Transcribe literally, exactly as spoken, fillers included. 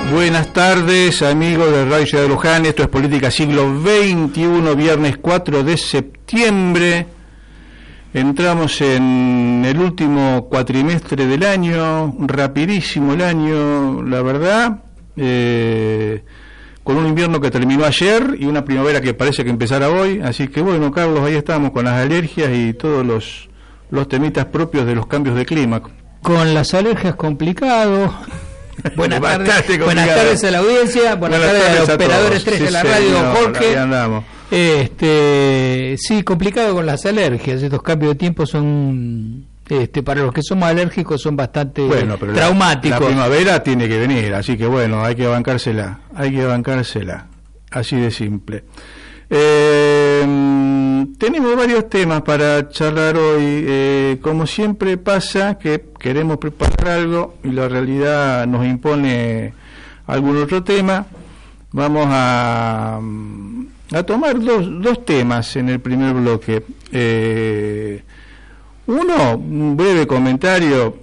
Buenas tardes, amigos de Radio Ciudad de Luján. Esto es Política Siglo veintiuno, viernes cuatro de septiembre. Entramos en el último cuatrimestre del año, rapidísimo el año, la verdad, eh, con un invierno que terminó ayer y una primavera que parece que empezará hoy. Así que bueno, Carlos, ahí estamos con las alergias y todos los, los temitas propios de los cambios de clima. Con las alergias complicado. Buenas tardes, buenas tardes a la audiencia, buenas, buenas tardes, tardes a los operadores tres sí, de la radio, señor, Jorge. Andamos. Este, sí, complicado con las alergias. Estos cambios de tiempo son, este, para los que somos alérgicos, son bastante bueno, pero traumáticos. La, la primavera tiene que venir, así que bueno, hay que bancársela, hay que bancársela, así de simple. Eh, tenemos varios temas para charlar hoy. Eh, como siempre pasa que queremos preparar algo y la realidad nos impone algún otro tema. Vamos a, a tomar dos, dos temas en el primer bloque. Eh, uno, un breve comentario